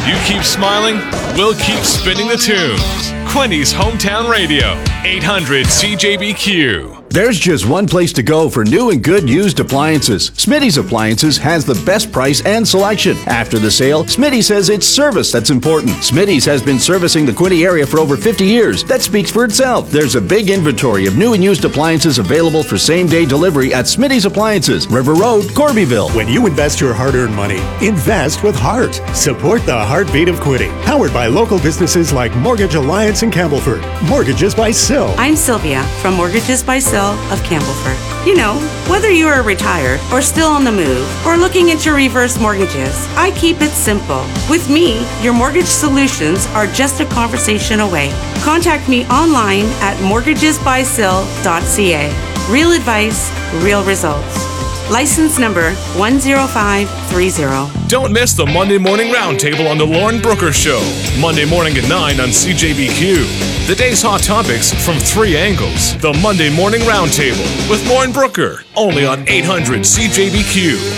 You keep smiling, we'll keep spinning the tunes. Quinny's Hometown Radio, 800 CJBQ. There's just one place to go for new and good used appliances. Smitty's Appliances has the best price and selection. After the sale, Smitty says it's service that's important. Smitty's has been servicing the Quinny area for over 50 years. That speaks for itself. There's a big inventory of new and used appliances available for same-day delivery at Smitty's Appliances, River Road, Corbyville. When you invest your hard-earned money, invest with heart. Support the heartbeat of Quinny. Powered by local businesses like Mortgage Alliance in Campbellford. Mortgages by Sill. I'm Sylvia from Mortgages by Sill of Campbellford. You know, whether you are retired or still on the move or looking into reverse mortgages, I keep it simple. With me, your mortgage solutions are just a conversation away. Contact me online at mortgagesbysill.ca. Real advice, real results. License number 10530. Don't miss the Monday Morning Roundtable on The Lauren Brooker Show. Monday morning at 9 on CJBQ. The day's hot topics from 3 angles. The Monday Morning Roundtable with Lauren Brooker. Only on 800 CJBQ.